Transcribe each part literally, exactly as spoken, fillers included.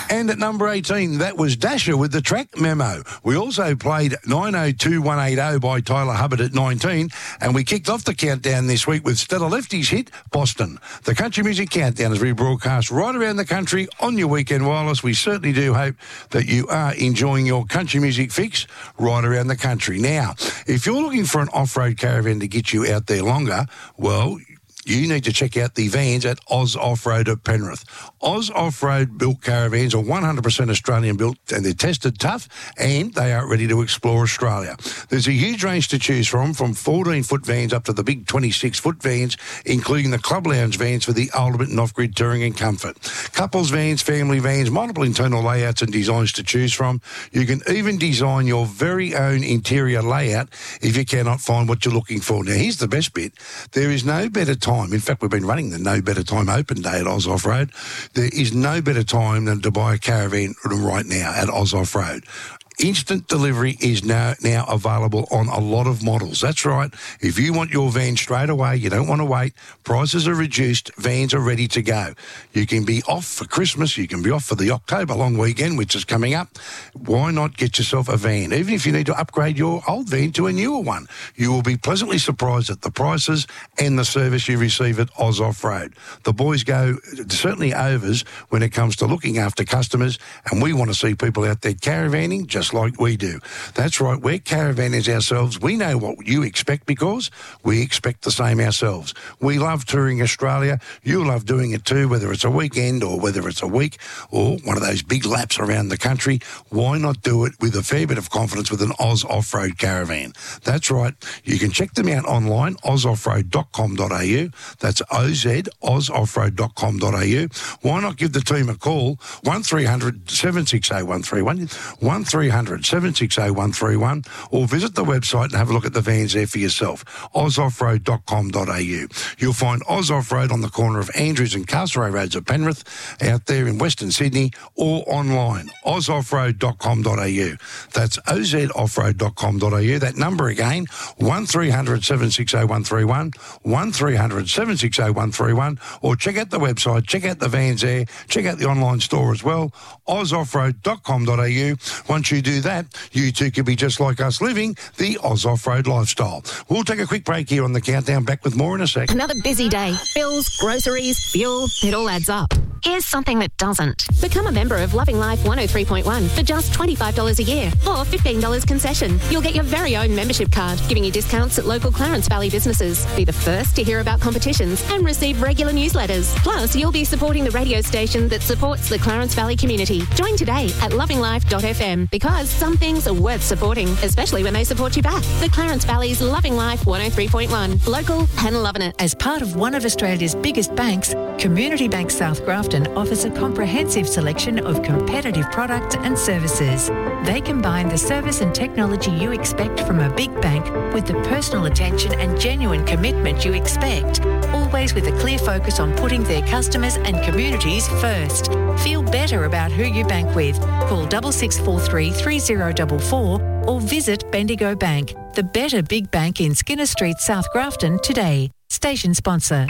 And at number eighteen, that was Dasher with the track Memo. We also played nine oh two one eight oh by Tyler Hubbard at nineteen, and we kicked off the countdown this week with Stella Lefty's hit, Boston. The Country Music Countdown is rebroadcast right around the country on your weekend wireless. We certainly do hope that you are enjoying your country music fix right around the country. Now, if you're looking for an off-road caravan to get you out there longer, well, you need to check out the vans at Oz Off-Road at Penrith. Oz Off-Road built caravans are one hundred percent Australian built, and they're tested tough, and they are ready to explore Australia. There's a huge range to choose from, from fourteen-foot vans up to the big twenty-six-foot vans, including the Club Lounge vans for the ultimate and off-grid touring and comfort. Couples vans, family vans, multiple internal layouts and designs to choose from. You can even design your very own interior layout if you cannot find what you're looking for. Now, here's the best bit. There is no better time. In fact, we've been running the No Better Time Open Day at Oz Off-Road. There is no better time than to buy a caravan right now at Oz Off-Road. Instant delivery is now, now available on a lot of models. That's right. If you want your van straight away, you don't want to wait, prices are reduced, vans are ready to go. You can be off for Christmas, you can be off for the October long weekend, which is coming up. Why not get yourself a van? Even if you need to upgrade your old van to a newer one, you will be pleasantly surprised at the prices and the service you receive at Oz Off-Road. The boys go certainly overs when it comes to looking after customers, and we want to see people out there caravanning just like we do. That's right, we're caravanners ourselves. We know what you expect because we expect the same ourselves. We love touring Australia. You love doing it too, whether it's a weekend or whether it's a week or one of those big laps around the country. Why not do it with a fair bit of confidence with an Oz Off-Road caravan? That's right. You can check them out online, oz off road dot com dot a u. That's O Z, oz off road dot com dot a u. Why not give the team a call, one three hundred seven six zero one three one, one three hundred seven six zero one three one, or visit the website and have a look at the vans there for yourself, oz off road dot com dot a u. You'll find Oz Off-Road on the corner of Andrews and Castlereagh Roads at Penrith, out there in Western Sydney, or online, oz off road dot com dot a u. That's o z off road dot com dot a u. That number again, one three hundred seven six zero one three one, one three hundred seven six zero one three one, or check out the website, check out the vans there, check out the online store as well, oz off road dot com dot a u. Once you do that, you too can be just like us, living the Oz Off-Road lifestyle. We'll take a quick break here on the countdown. Back with more in a sec. Another busy day. Bills, groceries, fuel, it all adds up. Here's something that doesn't. Become a member of Loving Life one oh three point one for just twenty-five dollars a year or fifteen dollars concession. You'll get your very own membership card, giving you discounts at local Clarence Valley businesses. Be the first to hear about competitions and receive regular newsletters. Plus, you'll be supporting the radio station that supports the Clarence Valley community. Join today at loving life dot f m because some things are worth supporting, especially when they support you back. The Clarence Valley's Loving Life one oh three point one. Local and loving it. As part of one of Australia's biggest banks, Community Bank South Grafton offers a comprehensive selection of competitive products and services. They combine the service and technology you expect from a big bank with the personal attention and genuine commitment you expect, always with a clear focus on putting their customers and communities first. Feel better about who you bank with. Call six six four three three zero four four or visit Bendigo Bank, the better big bank in Skinner Street, South Grafton today. Station sponsor.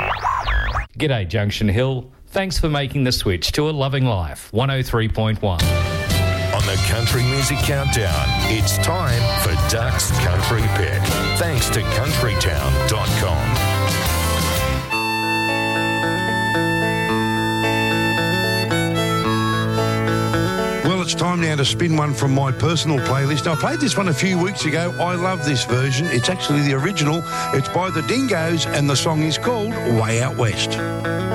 G'day Junction Hill. Thanks for making the switch to a Loving Life one oh three point one. On the Country Music Countdown, it's time for Duck's Country Pick. Thanks to country town dot com. Well, it's time now to spin one from my personal playlist. I played this one a few weeks ago. I love this version. It's actually the original. It's by the Dingoes, and the song is called Way Out West.